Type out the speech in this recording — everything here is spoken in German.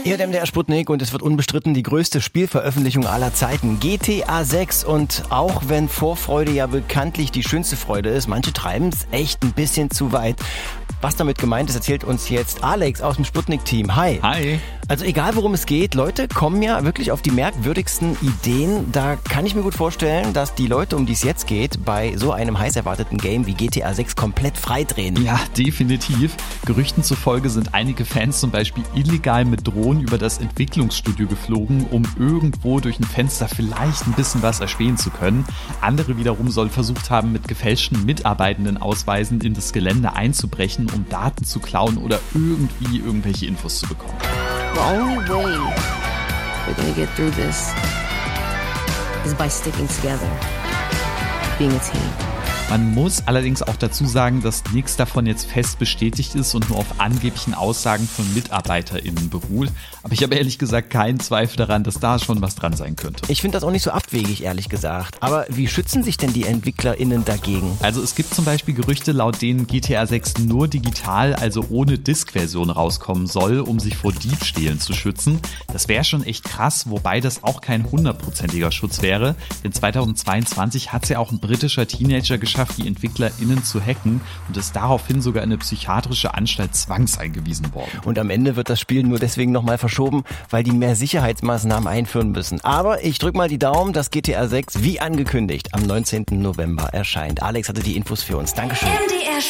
Ihr der MDR Sputnik und es wird unbestritten die größte Spielveröffentlichung aller Zeiten. GTA 6 und auch wenn Vorfreude ja bekanntlich die schönste Freude ist, manche treiben es echt ein bisschen zu weit. Was damit gemeint ist, erzählt uns jetzt Alex aus dem Sputnik-Team. Hi. Hi. Also egal worum es geht, Leute kommen ja wirklich auf die merkwürdigsten Ideen. Da kann ich mir gut vorstellen, dass die Leute, um die es jetzt geht, bei so einem heiß erwarteten Game wie GTA 6 komplett freidrehen. Ja, definitiv. Gerüchten zufolge sind einige Fans zum Beispiel illegal mit Drohnen über das Entwicklungsstudio geflogen, um irgendwo durch ein Fenster vielleicht ein bisschen was erspähen zu können. Andere wiederum sollen versucht haben, mit gefälschten Mitarbeitendenausweisen in das Gelände einzubrechen, um Daten zu klauen oder irgendwie irgendwelche Infos zu bekommen. The only way we're gonna get through this is by sticking together, being a team. Man muss allerdings auch dazu sagen, dass nichts davon jetzt fest bestätigt ist und nur auf angeblichen Aussagen von MitarbeiterInnen beruht. Aber ich habe ehrlich gesagt keinen Zweifel daran, dass da schon was dran sein könnte. Ich finde das auch nicht so abwegig, ehrlich gesagt. Aber wie schützen sich denn die EntwicklerInnen dagegen? Also es gibt zum Beispiel Gerüchte, laut denen GTA 6 nur digital, also ohne Disk-Version rauskommen soll, um sich vor Diebstählen zu schützen. Das wäre schon echt krass, wobei das auch kein 100%iger Schutz wäre. Denn 2022 hat es ja auch ein britischer Teenager geschafft, die EntwicklerInnen zu hacken und ist daraufhin sogar in eine psychiatrische Anstalt zwangseingewiesen worden. Und am Ende wird das Spiel nur deswegen nochmal verschoben, weil die mehr Sicherheitsmaßnahmen einführen müssen. Aber ich drück mal die Daumen, dass GTA 6 wie angekündigt am 19. November erscheint. Alex hatte die Infos für uns. Dankeschön.